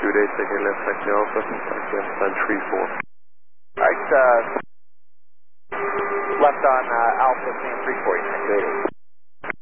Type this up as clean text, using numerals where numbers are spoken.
28, taking left taxi Alpha, time 34. Alright, left on Alpha, San 340,